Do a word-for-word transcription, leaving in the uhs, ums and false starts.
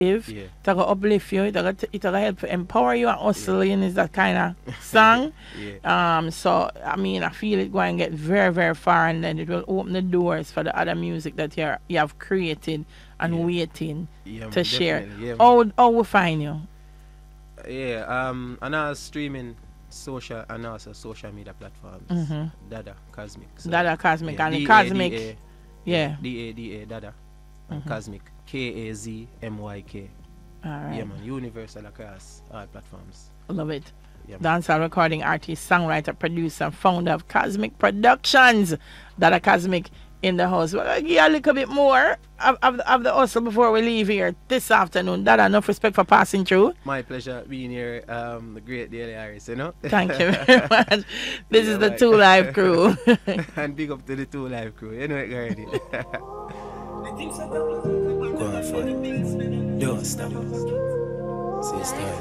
If Yeah. it's gonna uplift you, it's gonna, it's gonna help empower you and hustling is that kind of song. Yeah. Um, so I mean, I feel it going to get very, very far, and then it will open the doors for the other music that you you have created and Yeah. waiting Yeah, to man, share. definitely, yeah, man. How how we find you? Yeah, um, and I was streaming social and also social media platforms. Mhm. Dada Cosmic. So, Dada Cosmic yeah, and the D A D A, Cosmic, yeah. D A D A Dada and Mhm. Cosmic. K A Z M Y K. All right. Yeah, man. Universal across all platforms. Love it. Yeah, man. Dancehall recording artist, songwriter, producer, founder of Cosmic Productions. Dada Cosmic in the house. We're going to give you a little bit more of, of, of the hustle before we leave here this afternoon. Dada, enough respect for passing through. My pleasure being here. Um, the great Daily Harris, you know. Thank you very much. This Yeah, is the man. Two Live crew. And big up to the Two Live crew. You know it already. Go on for it. Don't stop. See you start.